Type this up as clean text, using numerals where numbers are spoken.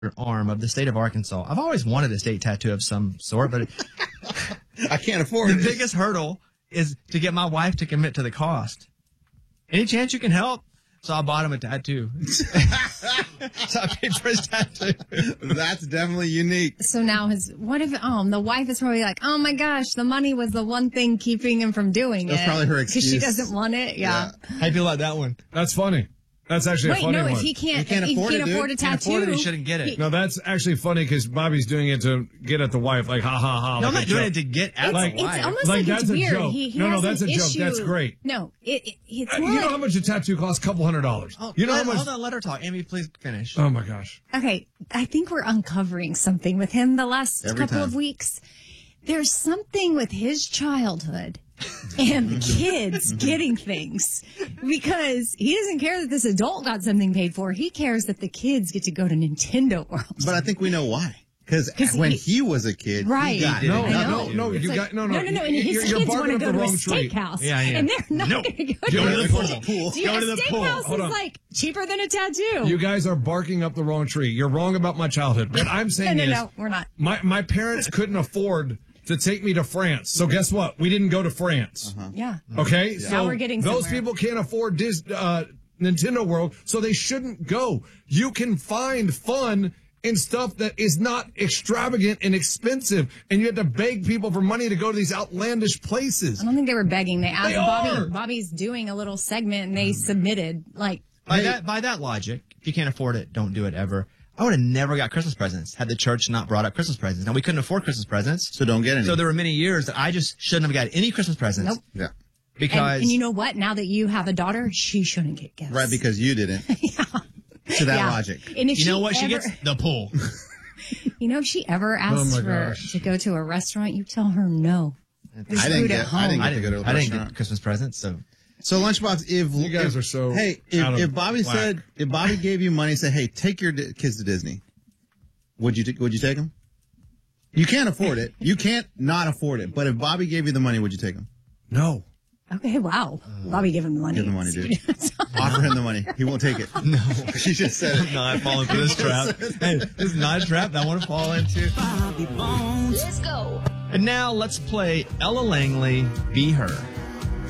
arm of the state of Arkansas. I've always wanted a state tattoo of some sort, but I can't afford it. The biggest hurdle is to get my wife to commit to the cost. Any chance you can help? So I bought him a tattoo. So I paid for his tattoo. That's definitely unique. So now the wife is probably like, oh my gosh, the money was the one thing keeping him from doing it. That's probably her excuse. Because she doesn't want it. Yeah. How do you feel about that one? That's funny. That's actually a funny one. Wait, no, if he can't afford afford a Can't tattoo. afford it, he shouldn't get it. No, that's actually funny because Bobby's doing it to get at the wife, like, ha, ha, ha. No, I'm like not doing it to get at the wife. It's almost Like, like that's it's a weird. joke. He No, has that's an a joke. issue. That's great. No, it's You more know like, how much a tattoo costs? $200. Oh, You know how much? Hold on, let her talk. Amy, please finish. Oh my gosh. okay, I think we're uncovering something with him the last couple of weeks. There's something with his childhood and the kids getting things because he doesn't care that this adult got something paid for. He cares that the kids get to go to Nintendo World. But I think we know why. Because when he was a kid, right? he got No, it. no. It's You like, got no. And his You're kids want barking to up go the to a wrong tree. steakhouse, Yeah. and they're not No. going to go Go to to a the pool. Yeah, Go to the pool. steakhouse Hold is on. like cheaper than a tattoo. You guys are barking up the wrong tree. You're wrong about my childhood. What I'm saying is, no, we're not. My parents couldn't afford to take me to France. So guess what? We didn't go to France. Yeah. Okay? Now So we're getting those somewhere. people can't afford Nintendo World, so they shouldn't go. You can find fun in stuff that is not extravagant and expensive, and you have to beg people for money to go to these outlandish places. I don't think they were begging. They asked They Bobby. are. Bobby's doing a little segment, and they submitted like. By that logic, if you can't afford it, don't do it ever. I would have never got Christmas presents had the church not brought up Christmas presents. Now, we couldn't afford Christmas presents. So don't get any. So there were many years that I just shouldn't have got any Christmas presents. Nope. Yeah. Because And you know what? Now that you have a daughter, she shouldn't get gifts. Right, because you didn't. To that logic. And if you know what? She ever, gets the pool. You know, if she ever asks to go to a restaurant, you tell her no. I didn't get to go to a I didn't restaurant. get Christmas presents, so Lunchbox, if You guys are so if Bobby whack. said, if Bobby gave you money, say, hey, take your kids to Disney, would you take them? You can't afford it. You can't not afford it. But if Bobby gave you the money, would you take them? No. Okay, wow. Bobby, give him the money. Give him the money, dude. Offer him the money. He won't take it. No. She just said it. I'm not falling for this trap. Hey, this is not a trap that I want to fall into. Bobby Bones. Let's go. And now let's play Ella Langley, Be Her.